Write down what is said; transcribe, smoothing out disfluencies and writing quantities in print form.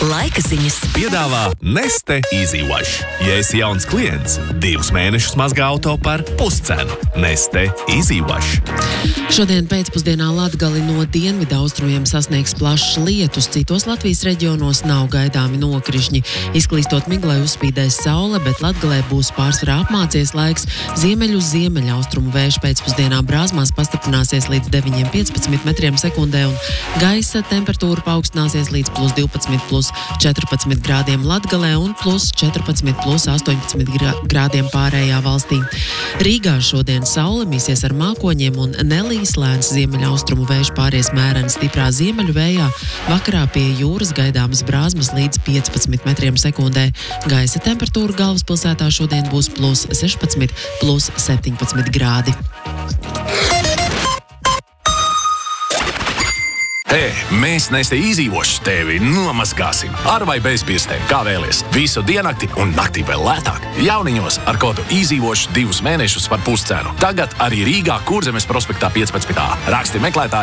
Laika ziņas piedāvā Neste Easy Wash. Ja esi jauns klients, 2 mēnešus mazgā auto par puscenu. Neste Easy Wash. Šodien pēcpusdienā Latgali no dienvidaustrumiem sasniegs plašs lietus, citos Latvijas reģionos nav gaidāmi nokrišņi. Izklīstot miglai uzspīdēs saule, bet Latgalē būs pārsvarā apmācies laiks. Ziemeļu uz ziemeļaustrumu vējš pēcpusdienā Brāzmās pastiprināsies līdz 9–15 metriem sekundē un gaisa temperatūra paaugstināsies līdz +12–+14 grādiem Latgalē un +14–+18 grādiem pārējā valstī. Rīgā šodien saule mīsies ar mākoņiem un nelīs lēns ziemeļaustrumu vējš pāries mēreni stiprā ziemeļu vējā. Vakarā pie jūras gaidāmas Brāzmas līdz 15 metriem sekundē. Gaisa temperatūra galvaspilsētā šodien būs +16–+17 grādi. Mēs Neste Easy Wash tevi nomazgāsim. Ar vai bez pirkstiem, kā vēlies. Visu diennakti un naktī vēl lētāk. Jauniņos ar kodu Easy Wash 2 mēnešus par puscenu. Tagad arī Rīgā, Kurzemes prospektā 15. Raksti meklētājā